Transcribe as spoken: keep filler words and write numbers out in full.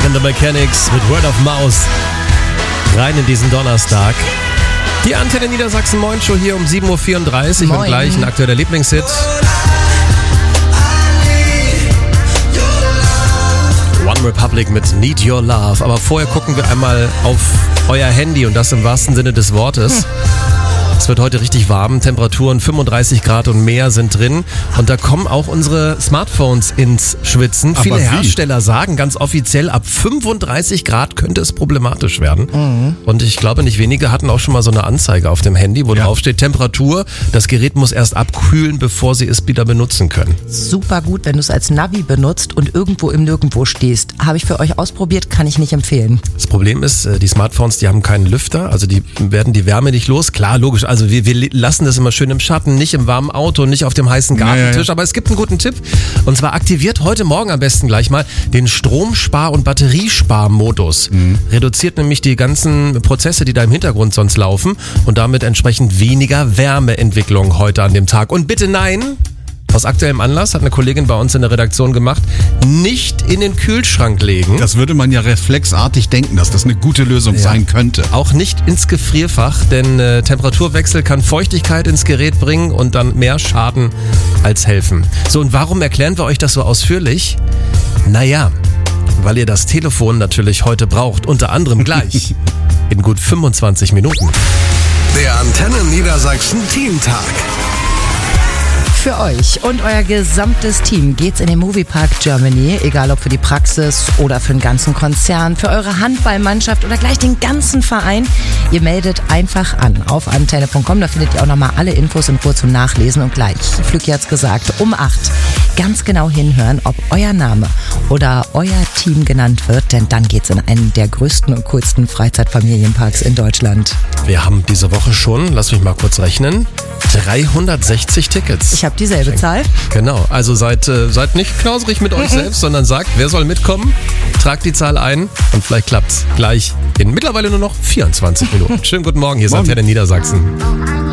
and the Mechanics mit Word of Mouth. Rein in diesen Donnerstag. Die Antenne Niedersachsen Moin Show hier um sieben Uhr vierunddreißig und gleich ein aktueller Lieblingshit. One Republic mit Need Your Love. Aber vorher gucken wir einmal auf euer Handy und das im wahrsten Sinne des Wortes. Hm. Es wird heute richtig warm, Temperaturen fünfunddreißig Grad und mehr sind drin und da kommen auch unsere Smartphones ins Schwitzen. Aber viele wie? Hersteller sagen ganz offiziell, ab fünfunddreißig Grad könnte es problematisch werden. Mhm. Und ich glaube, nicht wenige hatten auch schon mal so eine Anzeige auf dem Handy, wo ja. drauf steht Temperatur. Das Gerät muss erst abkühlen, bevor sie es wieder benutzen können. Super gut, wenn du es als Navi benutzt und irgendwo im Nirgendwo stehst. Habe ich für euch ausprobiert, kann ich nicht empfehlen. Das Problem ist, die Smartphones, die haben keinen Lüfter, also die werden die Wärme nicht los. Klar, logisch. Also wir, wir lassen das immer schön im Schatten, nicht im warmen Auto, nicht auf dem heißen Gartentisch. Ja, ja, ja. Aber es gibt einen guten Tipp. Und zwar aktiviert heute Morgen am besten gleich mal den Stromspar- und Batteriesparmodus. Mhm. Reduziert nämlich die ganzen Prozesse, die da im Hintergrund sonst laufen und damit entsprechend weniger Wärmeentwicklung heute an dem Tag. Und bitte nein, aus aktuellem Anlass, hat eine Kollegin bei uns in der Redaktion gemacht, nicht in den Kühlschrank legen. Das würde man ja reflexartig denken, dass das eine gute Lösung ja. sein könnte. Auch nicht ins Gefrierfach, denn äh, Temperaturwechsel kann Feuchtigkeit ins Gerät bringen und dann mehr Schaden als helfen. So, und warum erklären wir euch das so ausführlich? Naja, weil ihr das Telefon natürlich heute braucht, unter anderem gleich in gut fünfundzwanzig Minuten. Der Antenne Niedersachsen Teamtag. Für euch und euer gesamtes Team geht's in den Moviepark Germany, egal ob für die Praxis oder für den ganzen Konzern, für eure Handballmannschaft oder gleich den ganzen Verein. Ihr meldet einfach an auf antenne punkt com, da findet ihr auch nochmal alle Infos in Ruhe zum Nachlesen und gleich, Flüggi hat's gesagt, um acht ganz genau hinhören, ob euer Name oder euer Team genannt wird, denn dann geht's in einen der größten und coolsten Freizeitfamilienparks in Deutschland. Wir haben diese Woche schon, lass mich mal kurz rechnen, dreihundertsechzig Tickets. Ich habe dieselbe Zahl. Genau, also seid, äh, seid nicht knauserig mit euch selbst, sondern sagt, wer soll mitkommen, tragt die Zahl ein und vielleicht klappt's gleich in mittlerweile nur noch vierundzwanzig Minuten. Schönen guten Morgen, hier ist Antenne Niedersachsen.